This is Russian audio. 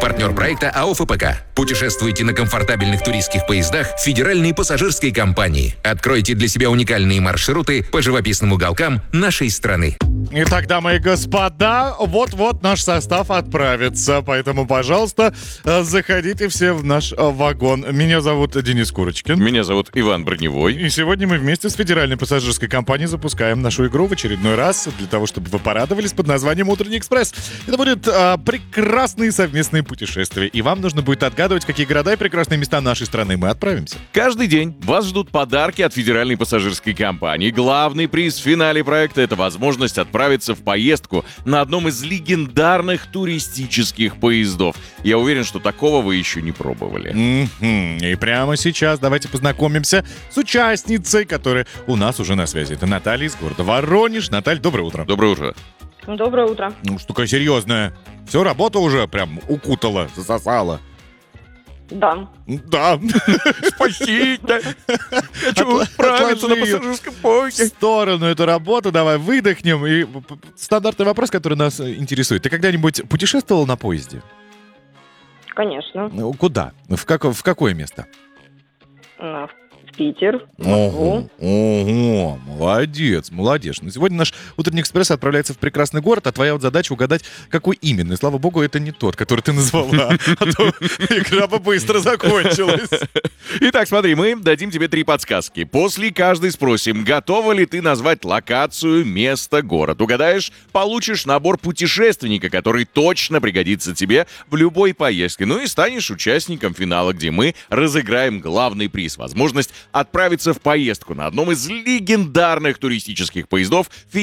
Партнер проекта АО ФПК. Путешествуйте на комфортабельных туристских поездах Федеральной пассажирской компании. Откройте для себя уникальные маршруты по живописным уголкам нашей страны. Итак, дамы и господа, вот-вот наш состав отправится, поэтому, пожалуйста, заходите все в наш вагон. Меня зовут Денис Курочкин. Меня зовут Иван Броневой. И сегодня мы вместе с Федеральной пассажирской компанией запускаем нашу игру в очередной раз для того, чтобы вы порадовались под названием «Утренний экспресс». Это будут прекрасные совместные путешествия, и вам нужно будет отгадывать, в какие города и прекрасные места нашей страны мы отправимся. Каждый день вас ждут подарки от Федеральной пассажирской компании. Главный приз в финале проекта — это возможность отправиться в поездку на одном из легендарных туристических поездов. Я уверен, что такого вы еще не пробовали. И прямо сейчас давайте познакомимся с участницей, которая у нас уже на связи. Это Наталья из города Воронеж. Наталья, доброе утро. Доброе утро. Доброе утро. Ну, что такая серьезная. Все, работа уже прям укутала, засосала. Да. Да. Спасите! Хочу отправиться на пассажирском В поезде. сторону эту работу, давай выдохнем. И стандартный вопрос, который нас интересует. Ты когда-нибудь путешествовал на поезде? Конечно. Ну, куда? В какое место? В Питер, в Москву. Ого, молодец. Но сегодня наш утренний экспресс отправляется в прекрасный город, а твоя вот задача угадать, какой именно. И слава богу, это не тот, который ты назвала. А то игра бы быстро закончилась. Итак, смотри, мы дадим тебе 3 подсказки. После каждой спросим, готова ли ты назвать локацию, место, город. Угадаешь, получишь набор путешественника, который точно пригодится тебе в любой поездке. Ну и станешь участником финала, где мы разыграем главный приз. Возможность отправиться в поездку на одном из легендарных туристических поездов